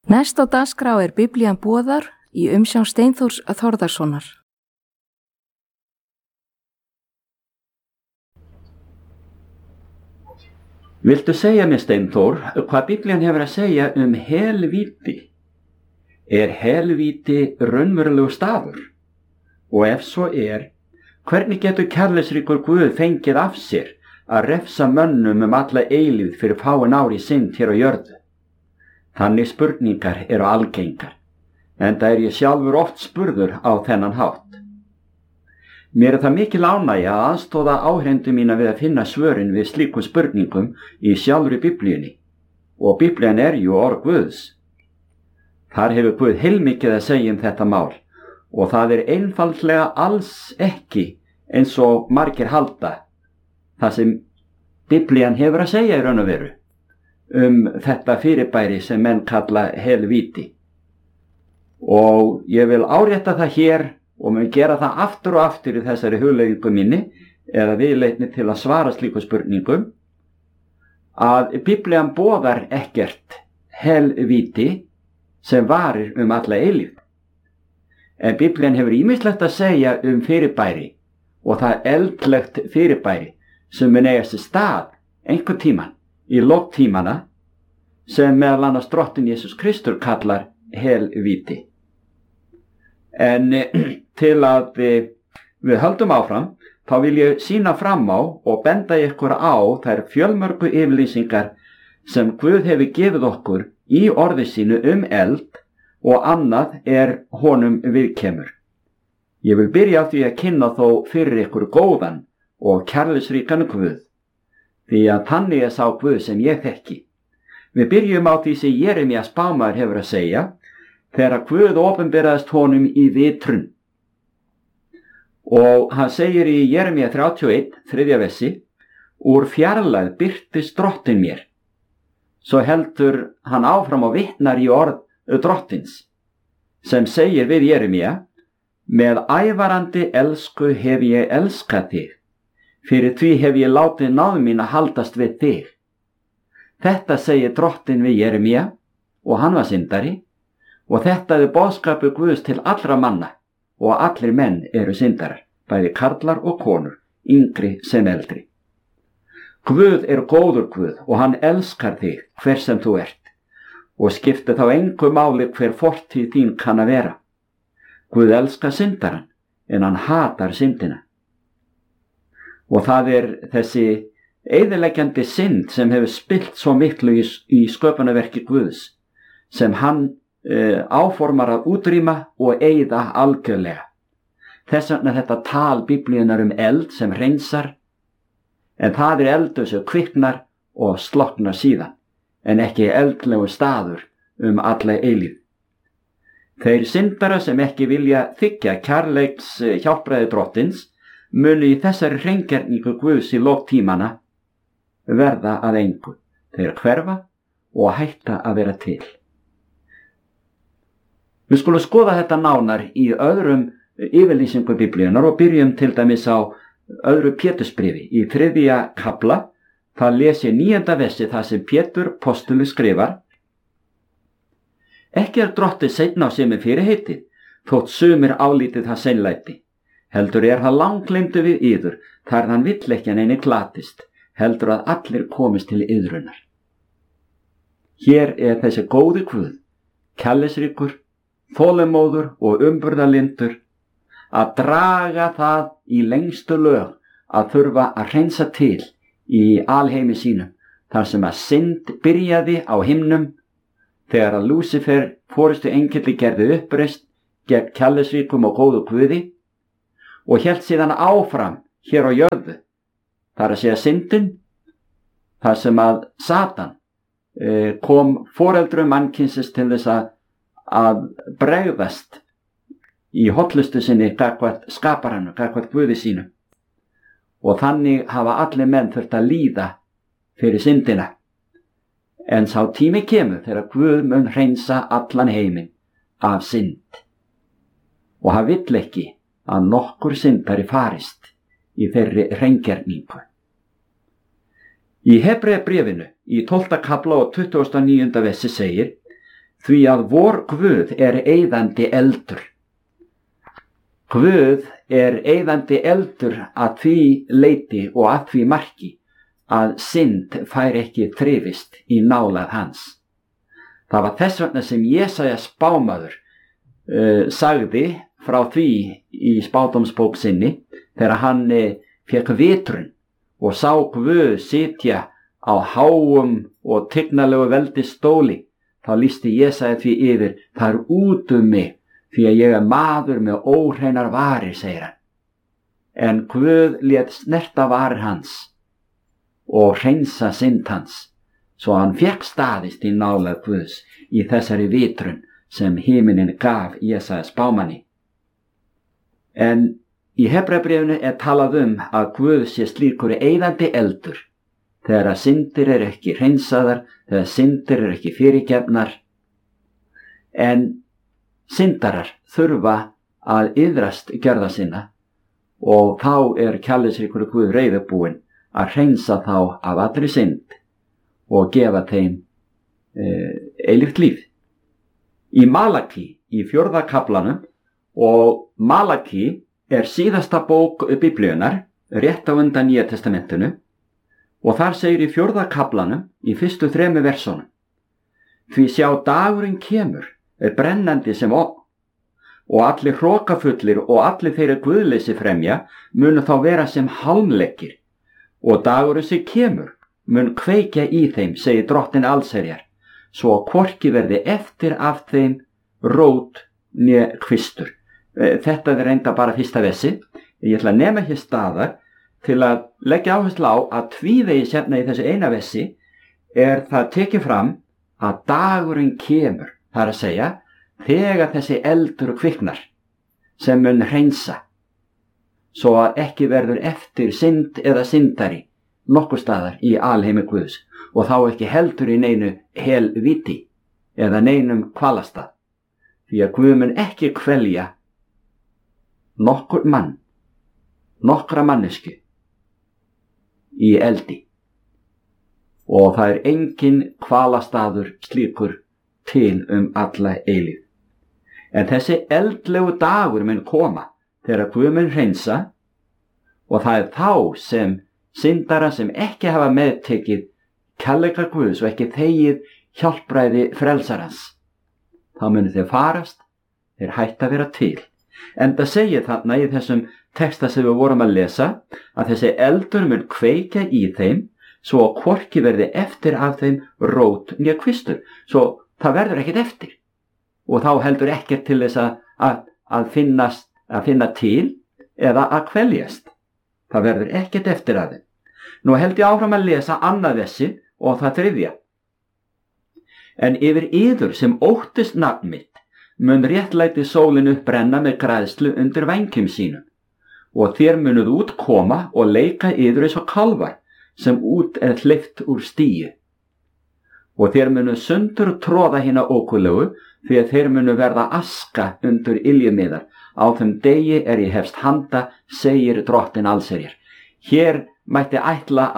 Næst á dagskrá Biblían boðar í umsjón Steinþórs Þórðarsonar. Viltu segja mér, Steinþór, hvað Biblían hefur að segja helvíti? Helvíti raunverulegur staður? Og ef svo hvernig getur kærleiksríkur Guð fengið af sér að refsa mönnum alla eilífð fyrir fáein ár í synd hér á jörðu? Þannig spurningar eru algengar, enda ég sjálfur oft spurður á þennan hátt. Mér það mikil ánægja að aðstoða áhrendu mína við að finna svörin við slíkum spurningum í sjálfri Biblíunni, og Biblían jú orð Guðs. Þar hefur Guð heilmikið að segja þetta mál, og það einfaldlega alls ekki eins og margir halda, það sem Biblían hefur að segja í raun og veru þetta fyrirbæri sem menn kalla helvíti. Og ég vil árétta það hér og mun gera það aftur og aftur í þessari hugleiðingu minni eða viðleitni til að svara slíku spurningum, að Biblían boðar ekkert helvíti sem varir alla eilífð. En Biblían hefur ýmislegt að segja fyrirbæri, og það eldlegt fyrirbæri sem mun eiga sér stað einhvern tímann í lok tímana, sem meðal annars Drottinn Jesús Kristur kallar helvíti. En til að við höldum áfram, þá vil ég sýna fram á og benda ykkur á þær fjölmörgu yfirlýsingar sem Guð hefur gefið okkur í orði sínu eld, og annað honum viðkemur. Ég vil byrja á því að kynna þó fyrir ykkur góðan og kærleiksríkan Guð, því að þannig sá Guð sem ég þekki. Við byrjum á því sem Jeremía spámaður hefur að segja, þegar Guð opinberaðist honum í vitrun. Og hann segir í Jeremía 31, 3. versi, úr fjarlægð birtist Drottinn mér. Svo heldur hann áfram og vitnar í orð Drottins, sem segir við Jeremía, með ævarandi elsku hef ég elskað þig, fyrir því hef ég látið náð mín að haldast við þig. Þetta segir Drottinn við Jeremía, og hann var syndari, og þetta boðskapur Guðs til allra manna, og allir menn eru syndarar, bæði karlar og konur, yngri sem eldri. Guð góður Guð, og hann elskar þig hver sem þú ert, og skiptir þá engu máli hver fortíð þín kann að vera. Guð elskar syndaran, en hann hatar syndina. Og það þessi eyðileggjandi synd sem hefur spillt svo miklu í sköpunarverki Guðs, sem hann áformar að útrýma og eyða algjörlega. Þess vegna þetta tal Biblíunar eld sem hreinsar, en það eldur sem kviknar og slokknar síðan, en ekki eldlegu staður alla eilífð. Þeir syndara sem ekki vilja þiggja kærleiks hjálpræði Drottins muni í þessari hreingerningu Guðs í lok tímana verða að engu. Þeir hverfa og hætta að vera til. Við skulum skoða þetta nánar í öðrum yfirlýsingu Biblíunar og byrjum til dæmis á öðru Pétursbréfi. Í 3. kafla, það les ég 9. versi þar sem Pétur postuli skrifar: Ekki Drottinn seinn á sig með fyrirheitið, þótt sumir álítið það seinlæti. Heldur hann langlyndu við yður, þar hann vill ekki að neini glatist, heldur að allir komist til iðrunar. Hér þessi góði Guð, kærleiksríkur, þolinmóður og umburðarlyndur, að draga það í lengstu lög að þurfa að hreinsa til í alheimi sínum, þar sem að synd byrjaði á himnum, þegar að Lúsifer forystu engill gerði uppreist gegn kærleiksríkum og góðu Guði, og hélt síðan áfram hér á jörðu, þar að segja syndin, þar sem að Satan kom foreldrum mannkynsins til þess að bregðast í hollustu sinni gagnvart skaparanum, gagnvart Guði sínum. Og þannig hafa allir menn þurft að líða fyrir syndina. En sá tími kemur þegar Guð mun hreinsa allan heiminn af synd. Og hann vill ekki að nokkur syndari farist í þeirri hreingerningu. Í Hebreabréfinu í 12. kafla og 29. versi segir: því að vor Guð eyðandi eldur. Guð eyðandi eldur að því leiti og að því marki að synd fær ekki þrifist í nálægð hans. Það var þess vegna sem Jesaja spámaður sagði frá því í spádómsbók sinni þegar hann fékk vitrun og sá Guð sitja á háum og tignarlegu veldisstóli. Þá lýsti Jesaja því yfir: það út mig, því að ég maður með óhreinar varir, segir hann. En Guð lét snerta varir hans og hreinsa synd hans, svo hann fékk staðist í nálægð Guðs í þessari vitrun sem himinin gaf Jesaja spámanni. En í Hebreabréfinu talað að Guð sé slíkur eyðandi eldur þegar syndir ekki hreinsaðar, þegar syndir ekki fyrirgefnar. En syndarar þurfa að iðrast gjörða sinna og þá kærleiksríkur Guð reiðubúinn að hreinsa þá af allri synd og gefa þeim eilíft líf. Í Malaki, í 4. kaflanum, og Malaki síðasta bók Biblíunnar, rétt á undan Nýja testamentinu, og þar segir í 4. kaflanum, í fyrstu 3 versunum: því sjá dagurinn kemur, brennandi sem ofn, og allir hrokafullir og allir þeirra guðleysi fremja munu þá vera sem hálmleggir, og dagurinn sem kemur mun kveikja í þeim, segir Drottinn allsherjar, svo að hvorki verði eftir af þeim rót né kvistur. Þetta reynda bara fyrsta versi. Ég ætla að nema hér staðar til að leggja áherslu á að tvívegis hérna í þessu eina versi það tekið fram að dagurinn kemur, það að segja þegar þessi eldur kviknar sem mun hreinsa, svo að ekki verður eftir synd eða syndari nokkur staðar í alheimi Guðs, og þá ekki heldur í neinu helvíti eða neinum kvalastað, því að Guð mun ekki kvelja nokkur mann, nokkra mannesku í eldi, og það engin kvalastaður slíkur til alla eilífð. En þessi eldlegu dagur mun koma þegar Guð mun hreinsa, og það þá sem syndara sem ekki hafa meðtekið kærleika Guðs og ekki þegið hjálpræði frelsarans, þá munu þeir farast, þeir hætta að vera til. Enda segir þarna í þessum texta sem við vorum að lesa að þessi eldur mun kveikja í þeim, svo að hvorki verði eftir af þeim rót né kvistur, svo það verður ekkert eftir, og þá heldur ekkert til þess að finna til eða að kveljast. Það verður ekkert eftir af þeim. Nú held ég áfram að lesa annað versi og það 3. En yfir yður sem óttist nafn mitt mun réttlæti sólinu brenna með græðslu undir vængjum sínum, og þér munuð út koma og leika yður eins og kálfar sem út hleypt úr stíi. Og þér munuð sundur tróða hina ókulegu, því að þeir munu verða aska undir iljumíðar. Á þeim degi ég hefst handa, segir Drottinn allsherjar. Hér mætti ætla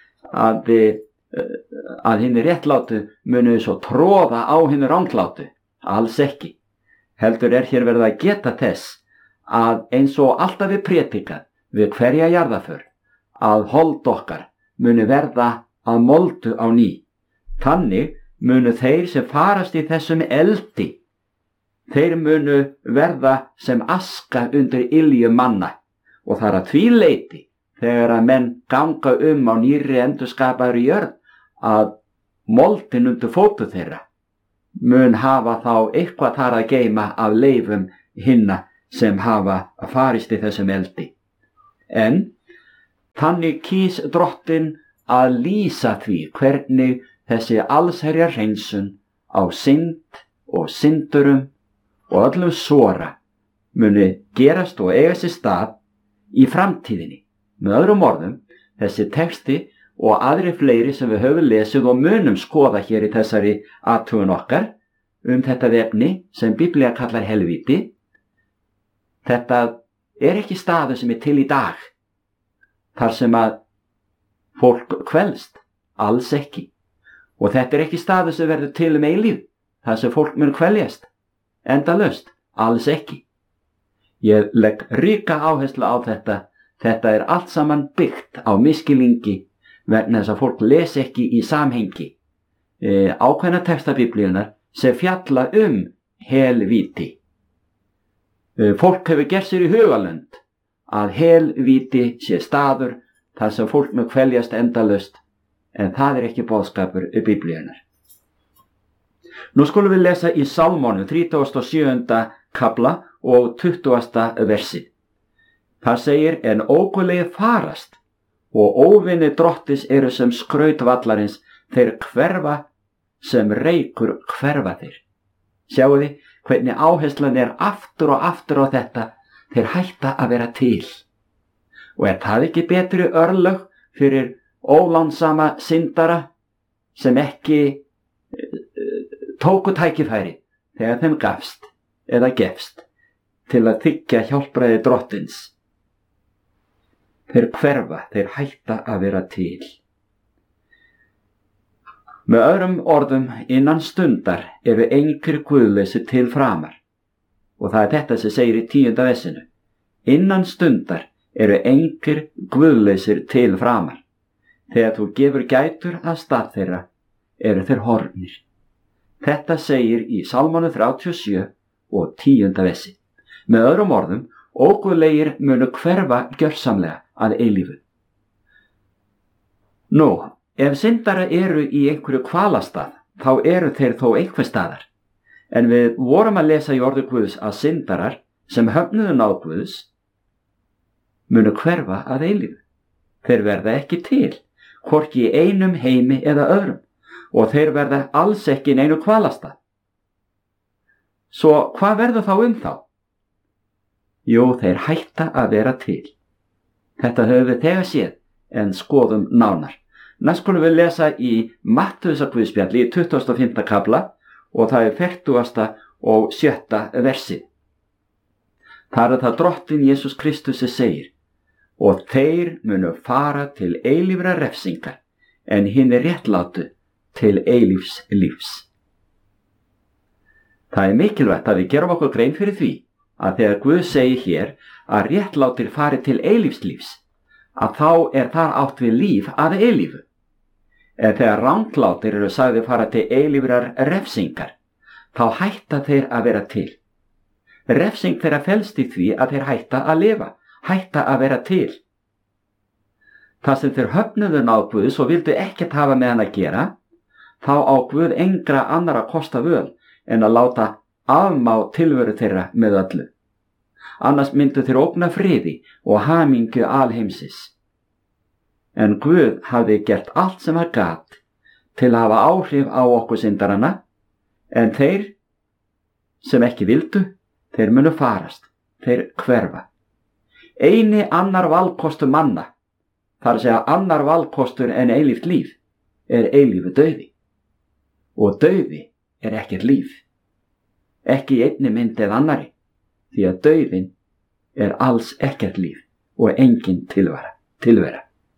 að hinni réttlátu munu svo tróða á hinni ránglátu. Alls ekki. Heldur hér verið að geta þess að eins og alltaf við prédikað við hverja jarðarför, að hold okkar munu verða að moldu á ný. Þannig munu þeir sem farast í þessum eldi, þeir munu verða sem aska undir ilju manna, og það að því leyti þegar að menn ganga á nýrri endurskapaðri jörð að moldin undir fótu þeirra mun hafa þá eitthvað þar að geyma af leifum hinna sem hafa farist í þessum eldi. En þannig kýs Drottinn að lýsa því hvernig þessi allsherjar hreinsun á synd og syndurum og öllum sora muni gerast og eiga sér stað í framtíðinni. Með öðrum orðum, þessi texti og aðri fleiri sem við höfum lesið og munum skoða hér í þessari athugun okkar þetta efni sem Biblía kallar helvíti, þetta ekki staður sem til í dag, þar sem að fólk kvelst, alls ekki. Og þetta ekki staður sem verður til eilífð, þar sem fólk mun kveljast endalaust? Alls ekki. Ég legg ríka áherslu á þetta. Þetta allt saman byggt á misskilningi vegna þess að fólk les ekki í samhengi ákveðna texta Biblíunnar sem fjalla helvíti. Fólk hefur gert sér í hugalund að helvíti sé staður þar sem fólk mun kveljast endalaust, en það ekki boðskapur Biblíunnar. Nú skulum við lesa í Sálmónum 37. kafla og 20. versi. Það segir: en óguðlegir farast og óvinir drottis eru sem skraut vallarins, þeir hverfa sem reykur hverfa þeir. Sjáu þið hvernig áherslan aftur og aftur á þetta: þeir hætta að vera til. Og það ekki betri örlög fyrir ólánsama syndara sem ekki tóku tækifæri þegar þeim gafst eða gefst til að þiggja hjálpræði drottins? Þeir hverfa, þeir hætta að vera til. Með öðrum orðum, innan stundar eru engir guðlausir til framar. Og það þetta sem segir í 10. versinu. Innan stundar eru engir guðlausir til framar. Þegar þú gefur gætur að stað þeirra, eru þeir horfnir. Þetta segir í Sálmónum 37 og 10. versi. Með öðrum orðum, óguðlegir munu hverfa gjörsamlega að eilífu. Nú, ef syndara eru í einhverju kvalastað, þá eru þeir þó einhver staðar. En við vorum að lesa í orði Guðs að syndarar sem höfnuðu náð Guðs munu hverfa að eilífu. Þeir verða ekki til, hvorki í einum heimi eða öðrum, og þeir verða alls ekki í einu kvalastað. Svo hvað verður þá þá? Jú, þeir hætta að vera til. Þetta höfum við þegar séð, en skoðum nánar. Næst skulum við lesa í Mattheusarguðspjalli í 25. kafla og það 40. og 7. versi. Það það Drottinn Jesús Kristus sem segir: og þeir munu fara til eilífra refsingar, en hinir réttlátu til eilífs lífs. Það mikilvægt að við gerum okkur grein fyrir því að þegar Guð segir hér að réttlátir fari til eilífslífs, að þá þar átt við líf að eilífu. En þegar ranglátir eru sagði fara til eilífrar refsingar, þá hætta þeir að vera til. Refsing þeirra felst í því að þeir hætta að lifa, hætta að vera til. Það sem þeir höfnuðu náð Guðs og vildu ekkert hafa með hann að gera, þá á Guð engra annara kosta völ en að láta afmá tilveru þeirra með öllu. Annars myndu þeir ógna friði og hamingju alheimsins. En Guð hafði gert allt sem hann gat til að hafa áhrif á okkur syndarana, en þeir sem ekki vildu, þeir munu farast, þeir hverfa. Eini annar valkostur manna, þar að segja annar valkostur en eilíft líf, eilífu dauði. Og dauði ekkert líf. Ekki í einni mynd eða annari, því að dauðinn alls ekkert líf og engin tilvera.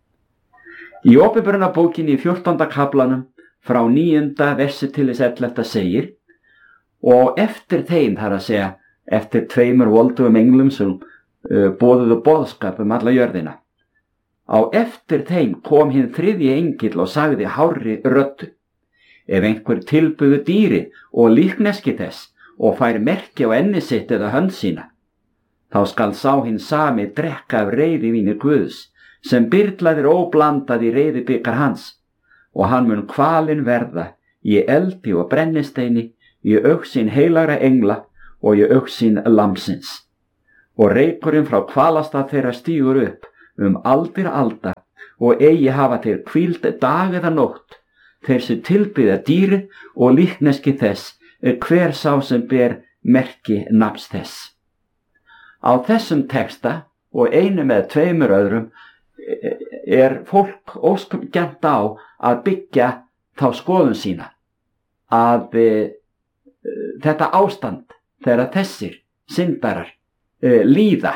Í Åpenbarunarbókinni í 14. kaflanum frá 9. versi til 11. segir: og eftir þeim, þar að segja eftir 2 voldugum englum sem boðuðu boðskap alla jörðina, á eftir þeim kom hinn 3. engill og sagði hárri röddu: ef einhver tilbuðu dýri og líkneski þess og fær merki á enni sitt eða hönd sína, þá skal sá hinn sami drekka af reiðivíni Guðs, sem byrlaðir óblandað í reiðibikar hans, og hann mun kvalinn verða í eldi og brennisteini, í augsýn heilagra engla og í augsýn lambsins. Og reykurinn frá kvalastað þeirra stígur upp aldir alda, og eigi hafa þeir hvíld dag eða nótt, þeir sem tilbyða dýrið og líkneski þess, hver sá sem ber merki nafns þess. Á þessum texta og einu með 2 öðrum fólk óskapgjarnt á að byggja þá skoðun sína að þetta ástand þegar þessir syndarar líða,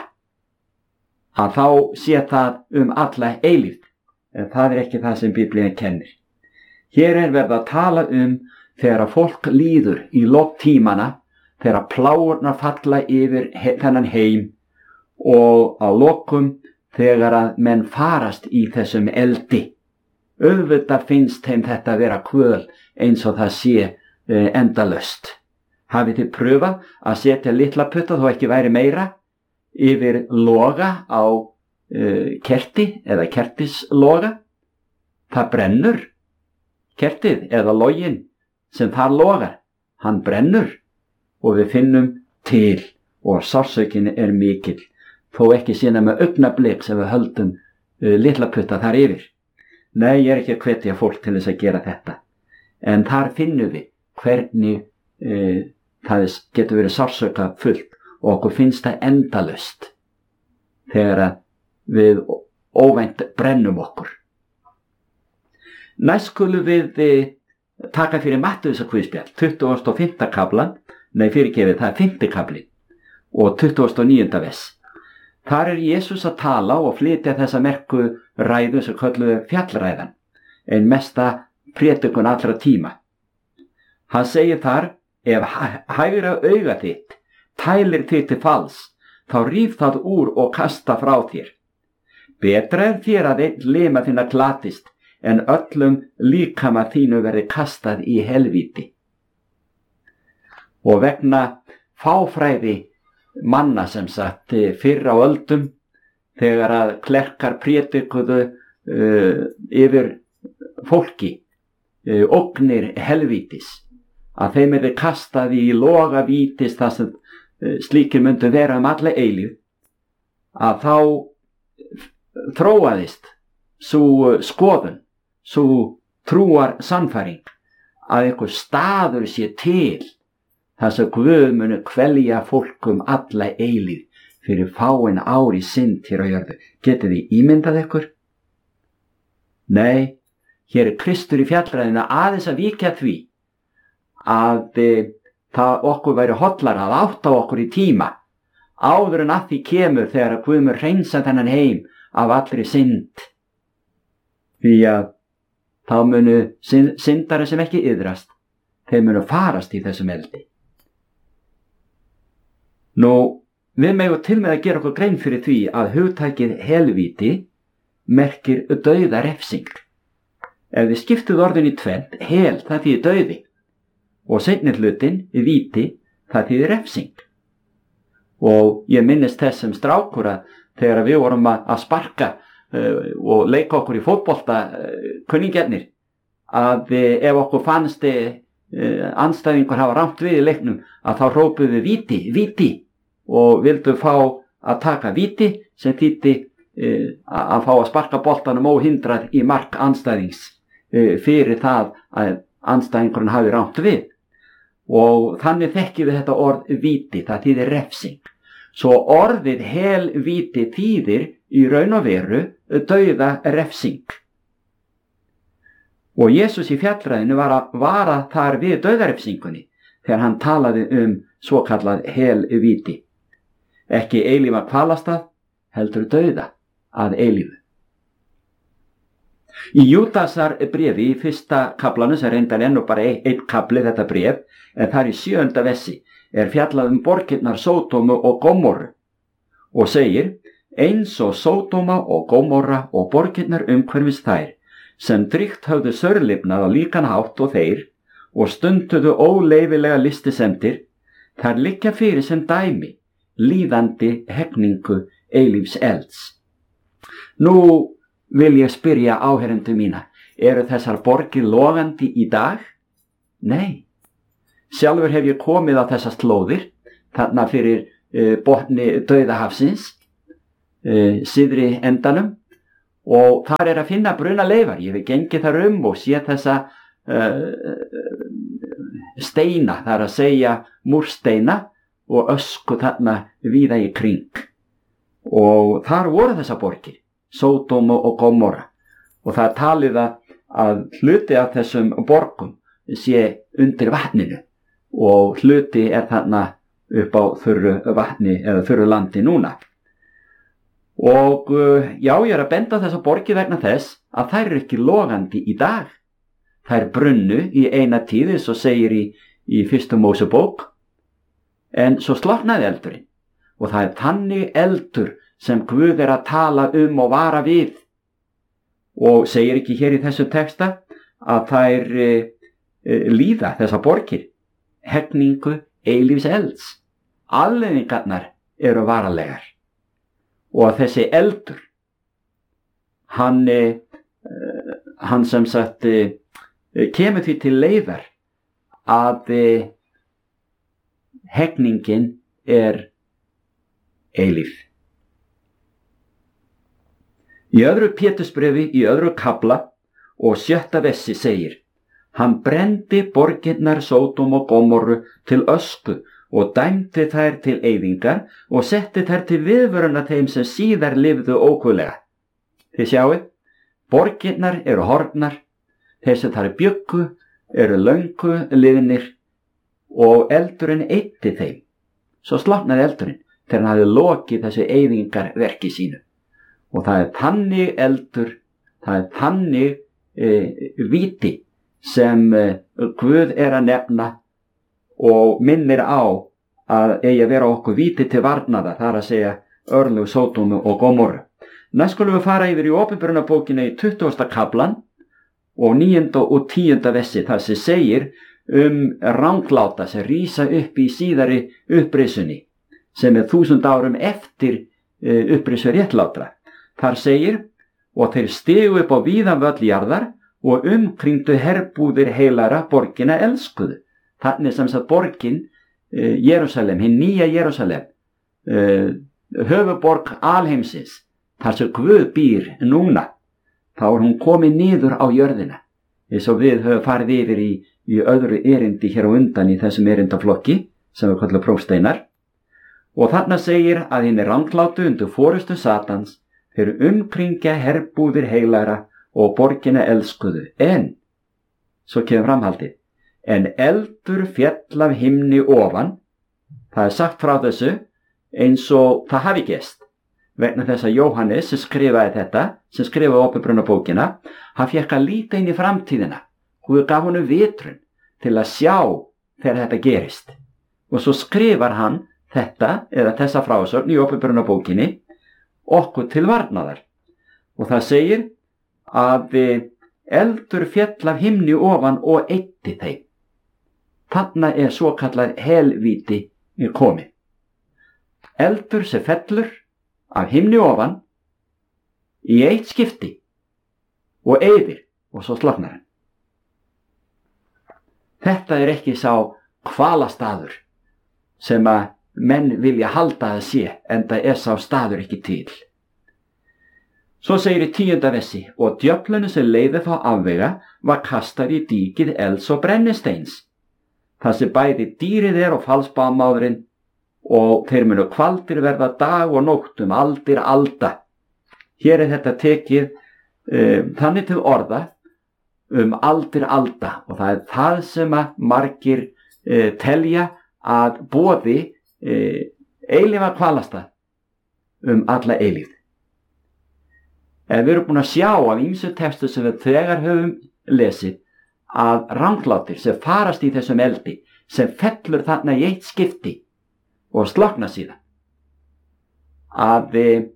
að þá sé það alla eilífð, en það ekki það sem Biblían kennir. Hér verið að tala þegar að fólk líður í lok tímana, þegar pláurnar falla yfir þennan heim og á lokum þegar að menn farast í þessum eldi. Auðvitað finnst þeim þetta vera kvöl eins og það sé endalaust. Hafið þið pröfað að setja litla putta, þó ekki væri meira, yfir loga á kerti eða kertisloga? Það brennur. Kertið eða loginn sem þar logar, hann brennur og við finnum til og sársaukin er mikill, þó ekki sína með augnablik sem við höldum litla putta þar yfir. Nei, ég er ekki að hvetja fólk til þess að gera þetta, en þar finnum við hvernig það getur verið sársauka fullt og okkur finnst það endalaust þegar við óvænt brennum okkur. Næst skulum við taka fyrir Mattheusar guðspjall, 25. kaflan, það er 5. kafli og 29. vers. Þar er Jesús að tala og flytja þessa merku ræðu sem kölluðu fjallræðan, ein mesta prédikun allra tíma. Hann segir þar, ef hægra auga þitt tælir þig til falls, þá ríf það úr og kasta frá þér. Betra er þér að einn lima þinna glatist, en öllum líkama þínu verði kastað í helvíti. Og vegna fáfræði manna sem sagt fyrr á öldum, þegar að klerkar prédikuðu yfir fólki ógnir helvítis, að þeim verði kastað í loga vítis þar sem slíkir myndu vera alla eilíf, að þá þróaðist sú skoðun, sú trúar sannfæring að einhver staður sé til þar sem Guð muni kvelja fólkum alla eilíf fyrir fáin ár í synd hér á jörðu. Getið þið ímyndað ykkur? Nei, hér er Kristur í fjallræðinu aðeins að víkja því að það okkur væri hollara að átta okkur í tíma áður en að því kemur þegar að Guð mun hreinsa þennan heim af allri synd. Því að þá munu syndari sem ekki iðrast, þeir munu farast í þessum eldi. Nú, við megum til með að gera okkur grein fyrir því að hugtakið helvíti merkir dauða refsing. Ef við skiptuð orðin í tvennt, hel það þýðir dauði og seinni hlutin, víti, það þýðir refsing. Og ég minnist þess sem strákur að þegar við vorum að sparka og leika okkur í fótbolta kunningjarnir, að ef okkur fannst andstæðingur hafa rangt við í leiknum, að þá hrópuðu við víti, víti, og vildu fá að taka víti sem þýddi að fá að sparka boltanum óhindrað í mark andstæðings fyrir það að andstæðingurinn hafi rangt við. Og þannig þekkjum við þetta orð víti, það þýðir refsing. Svo orðið helvíti þýðir í raun og veru dauða refsing. Og Jesús í fjallræðinu var að vara þar við dauðarefsingunni þegar hann talaði svokallað helvíti. Ekki eilífa kvalastað, heldur dauða að eilífu. Í Júdasar bréfi í 1. kaflanu, sem reyndar enn og bara einn kafli þetta bréf, en þar í 7. versi er fjallað borgirnar Sódómu og Gómorru og segir, eins og Sódóma og Gómorra og borgirnar umhverfis þær, sem drygt höfðu sörlifnað á líkan hátt og þeir og stunduðu óleyfilega listisemdir, þar liggja fyrir sem dæmi líðandi hegningu eilífs elds. Nú vil ég spyrja áherendur mína, eru þessar borgir logandi í dag? Nei. Sjálfur hef ég komið á þessar slóðir, þarna fyrir botni Dauðahafsins, syðri endanum, og þar er að finna bruna leifar. Ég hef gengið þar og sé þessa steina, það er að segja múrsteina og ösku þarna víða í kring. Og þar voru þessar borgir, Sódómu og Gómorra, og það er talið að hluti af þessum borgum sé undir vatninu og hluti er þarna upp á þurru vatni eða þurru landi núna. Og já, ég er að benda þessa borgi vegna þess að þær eru ekki logandi í dag. þær brunnu í eina tíð, eins og segir í fyrstu Mósebók, en svo slokknaði eldurinn. Og það þannig eldur sem Guð að tala og vara við. Og segir ekki hér í þessu texta að þær líða þessa borgir hegningu eilífs elds. Afleiðingarnar eru varanlegar. Og þessi eldur, hann sem sagt kemur því til leiðar að hegningin eilíf. Í öðru Pétursbréfi, í öðru kafla og 7. versi segir: Hann brendi borgirnar Sódóm og Gómorru til ösku og dæmdi þær til eyðingar og setti þær til viðvöruna þeim sem síðar lifðu ókvölega. Þið sjáið, borgirnar eru horfnar, þeir sem þar bjuggu eru löngu liðnir og eldurinn eyddi þeim. Svo slokknaði eldurinn þegar hann hafði lokið þessu eyðingarverki sínu. Og það þannig eldur, það þannig víti sem Guð að nefna og minnir á að eigi að vera okkur víti til varnaðar, það að segja örlög Sódómu og Gómorru. Næst skulum við fara yfir í Opinberunarbókina í 20. kaflan og 9. og 10. versi, það sem segir rangláta sem rísa upp í síðari upprisunni, sem 1000 árum eftir upprisu réttlátra. Þar segir: Og þeir stigu upp á víðan völl jarðar og umkringdu herbúðir heilara borgina elskuðu. Þannig sem sagt borgin Jerúsalem, hinn nýja Jerúsalem, höfuborg alheimsins, þar sem Guð býr núna, þá hún komin niður á jörðina, eins og við höfum farið yfir í öðru erindi hér á undan í þessum erindaflokki sem við kallum prófsteinar. Og þarna segir að hinn ranglátu undir forystu Satans þeir umkringja herbúðir heilara og borgina elskuðu. En, svo kemur framhaldið, en eldur féll af himni ofan. Það sagt frá þessu eins og það hafi gerst, vegna þess að Jóhannes sem skrifaði þetta, sem skrifaði Opinberunarbókina, hann fékk að líta inn í framtíðina. Guð gaf honum vitrun til að sjá þegar þetta gerist. Og svo skrifar hann þetta, eða þessa frásögn í Opinberunarbókinni, okkur til varnaðar. Og það segir að eldur féll af himni ofan og eyddi þeim. Þarna svo kallað helvíti komið. Eldur sem fellur af himni ofan í eitt skipti og eyðir og svo slokknar hann. Þetta ekki sá hvalastaður sem að menn vilja halda að sé, en það sá staður ekki til. Svo segir í 10. versi: Og djöflunum sem leiði þá afvega var kastar í dýkið elds og brennisteins. Það sem bæði dýrið og falsbámaðurinn, og þeir munu kvaldir verða dag og nótt aldir alda. Hér þetta tekið þannig til orða aldir alda, og það það sem að margir telja að boði eilífa kvalastað alla eilífð. En við erum búin að sjá af ýmsum textum sem við þegar höfum lesið að ranglátir sem farast í þessum eldi, sem fellur þarna í eitt skipti og slokna síðan, að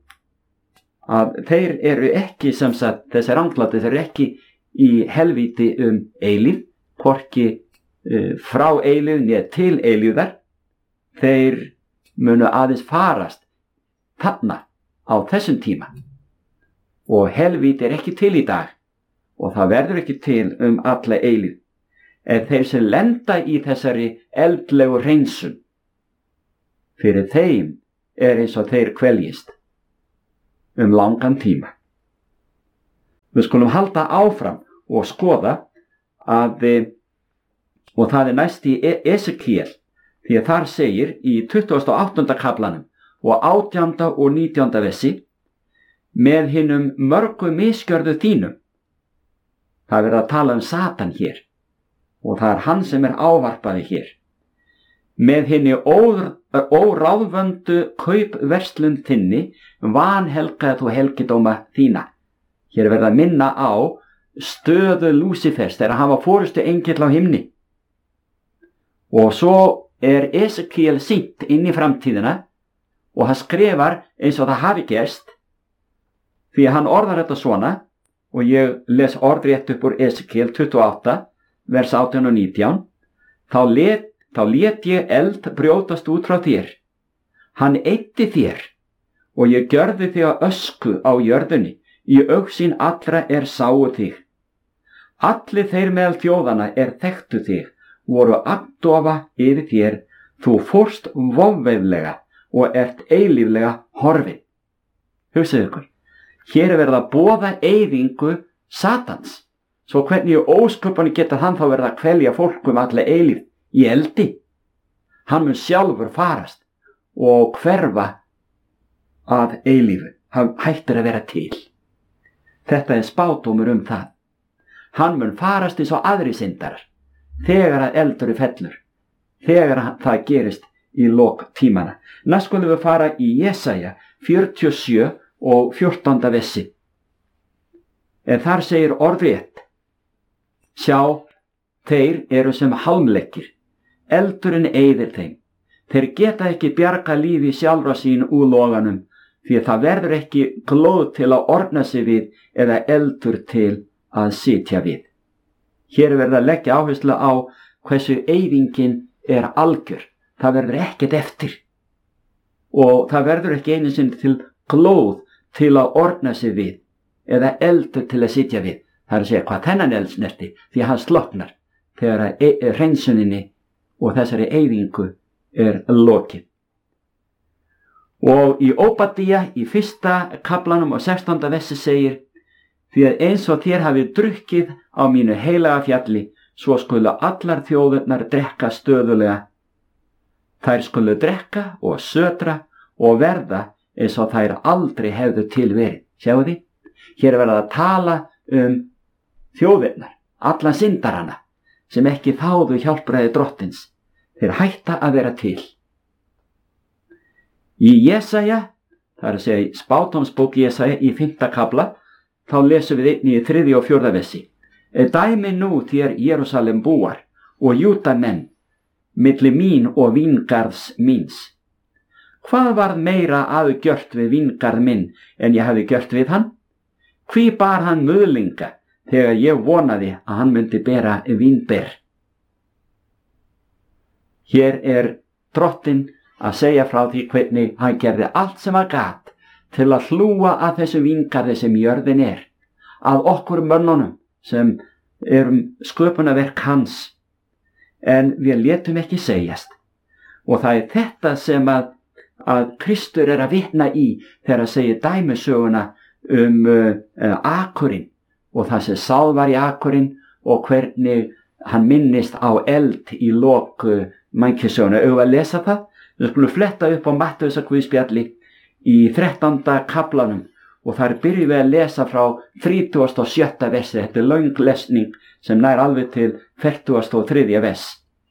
þeir eru ekki, sem sagt, þessi ranglátir, þeir eru ekki í helvíti eilíf, hvorki frá eilíf né til eilífðar. Þeir munu aðeins farast þarna á þessum tíma, og helvíti ekki til í dag, og það verður ekki til alla eilífð. En þeir sem lenda í þessari eldlegu hreinsun, fyrir þeim eins og þeir kveljist langan tíma. Við skulum halda áfram og skoða að, og það næst í Esekiel, því að þar segir í 28. kaflanum og 18. og 19. versi: Með hinum mörgu misgjörðu þínum. Það verður að tala Satan hér, og það hann sem ávarpaði hér. Með hinni óráðvöndu kaupverslun þinni vanhelgaði þú helgidóma þína. Hér verður að minna á stöðu Lúsifers þegar hann var forustu engill á himni. Og svo Esekiel sýnt inn í framtíðina og hann skrifar eins og það hafi gerst, því að hann orðar þetta svona, og ég les orðrétt upp úr Esekiel 28, vers 18 og 19. Þá lét ég eld brjótast út frá þér. Hann eyddi þér, og ég gjörði þig að ösku á jörðunni, í augsýn allra sáu þig. Allir þeir meðal þjóðana þekktu þig, voru agndofa yfir þér, þú fórst vofveiflega og ert eilíflega horfin. Hugsaðu ykkur, hér verið að boða eyðingu Satans, svo hvernig í ósköpunni geta hann þá verið að kvelja fólk alla eilífð í eldi? Hann mun sjálfur farast og hverfa að eilífu, hann hættir að vera til. Þetta spádómur það. Hann mun farast eins og aðri syndarar, þegar að eldurinn fellur, þegar það gerist í lok tímana. Næst skulum við fara í Jesaja 47 og 14. versi. En þar segir orðrétt: Sjá, þeir eru sem hálmleggir, eldurinn eyðir þeim. Þeir geta ekki bjarga lífi sjálfra sín úr loganum, því að það verður ekki glóð til að orna sig við eða eldur til að sitja við. Hér verður að leggja áherslu á hversu eyðingin algjör. Það verður ekkert eftir. Og það verður ekki einu sinni til glóð til að orna sig við eða eldur til að sitja við. Það að segja hvað þennan eld snerti, því að hann sloknar þegar hreinsuninni og þessari eyðingu lokið. Og í Óbadía í 1. kaflanum og 16. versi segir: Því að eins og þér hafið drukkið á mínu heilaga fjalli, svo skulu allar þjóðurnar drekka stöðulega. Þær skulu drekka og södra og verða eins og þær aldrei hefðu til verið. Sjáu því? Hér verða að tala þjóðurnar, allan syndarana, sem ekki þáðu hjálpræði drottins. Þeir hætta að vera til. Í Jesaja, það að segja í spádómsbók Jesaja í 5. kafla, þá lesum við einnig í 3. og 4. versi. Dæmi nú þér Jerúsalem búar og Júda menn, milli mín og víngarðs míns. Hvað varð meira gjört við víngarð minn en ég hafi gjört við hann? Hví bar hann möðlinga þegar ég vonaði að hann myndi bera vínber? Hér drottinn að segja frá því hvernig hann gerði allt sem hann gat til að hlúa að þessu víngarði sem jörðin að okkur mönnunum sem sköpunarverk hans. En við létum ekki segjast. Og það þetta sem að Kristur að vitna í þegar að segja dæmisöguna akurinn og það sem sáð var í akurinn og hvernig hann minnist á eld í lok mannkynssöguna. Eigum við að lesa það? Við skulum fletta upp á Mattheusar guðspjalli í 13. kaflanum og þar byrjum við að lesa frá 37. versi. Þetta löng lesning sem nær alveg til 43. vers.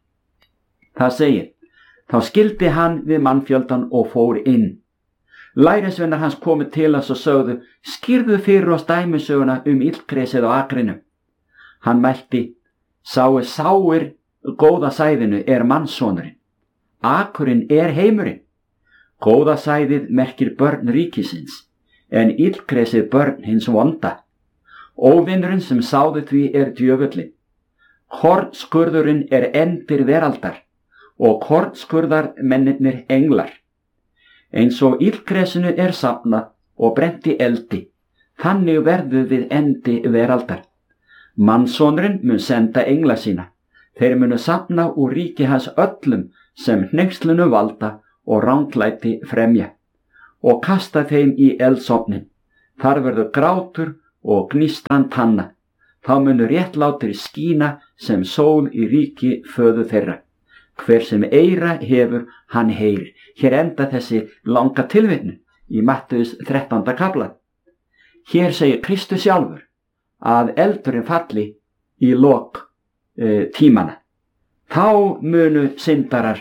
Það segir: Þá skildi hann við mannfjöldan og fór inn. Lærisveinar hans komu til hans og sögðu: Skýrðu fyrir oss dæmisöguna illgresið á akrinum. Hann mælti: Sáir góða sæðinu mannssonurinn. Akurinn heimurinn. Góða sæðið merkir börn ríkisins, en illgresið börn hins vonda. Óvinurinn sem sáði því djöfullinn. Kornskurðurinn endir veraldar og kornskurðar mennirnir englar. Eins og illgresinu safnað og brennt í eldi, þannig verður við endi veraldar. Mannssonurinn mun senda engla sína. Þeir munu safna úr ríki hans öllum sem hneykslinu valda og ranglæti fremja og kasta þeim í eldsofnin. Þar verður grátur og gnistran tanna. Þá munu réttlátir skína sem sól í ríki föður þeirra. Hver sem eyra hefur, hann heyrir. Hér enda þessi langa tilvitnun í Mattheus 13. kafla. Hér segir Kristus sjálfur að eldurinn falli í lok tímana. Þá munu syndarar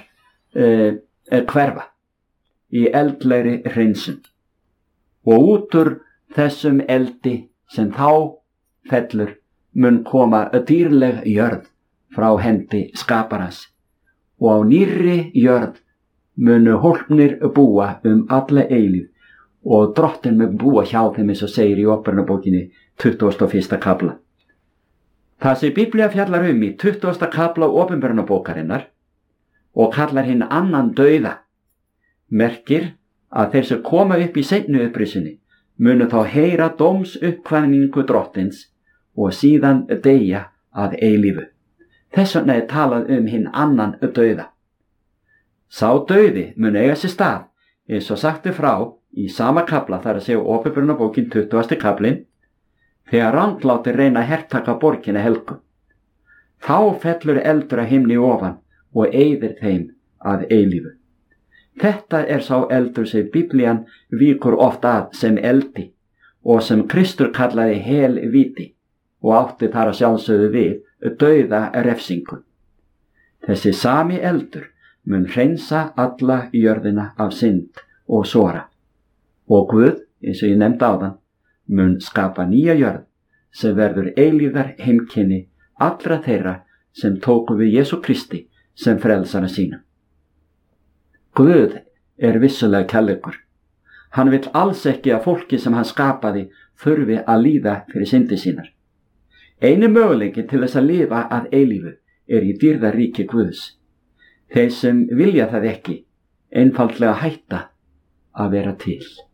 hverfa í eldlegri hreinsun. Og út úr þessum eldi sem þá fellur, mun koma dýrleg jörð frá hendi skaparans og á nýrri jörð munu hólpnir búa alla eilífð og Drottinn mun búa hjá þeim eins og segir í Ópereynabókinni 21. kafla. Það sem Biblía fjallar í 20. kafla Ópereynabókarinnar og kallar hinn annan dauða merkir að þeir sem koma upp í seinni upprisunni munu þá heyra dómsuppkvaðningu Drottins og síðan deyja að eilífu. Þess vegna er talað hinn annan dauða. Sá dauði mun eiga sér stað eins og sagt frá í sama kafla, þar að segja Ópereynabókin 20. kaflin, þegar ranglátir reyna að hertaka borgina helgu. Þá fellur eldur af himni ofan og eyðir þeim að eilífu. Þetta er sá eldur sem Biblían víkur oft að sem eldi og sem Kristur kallaði helvíti og átti þar að sjálfsögðu við dauða refsingu. Þessi sami eldur mun hreinsa alla jörðina af synd og sora. Og Guð, eins og ég nefndi áðan, mun skapa nýja jörð sem verður eilífðar heimkynni allra þeirra sem tóku við Jesú Kristi sem frelsara sína. Guð er vissulega kærleikur. Hann vill alls ekki að fólki sem hann skapaði þurfi að líða fyrir syndi sínar. Eini möguleiki til þess að lifa að eilífu er í dýrðaríki Guðs. Þeir sem vilja það ekki einfaldlega hætta að vera til.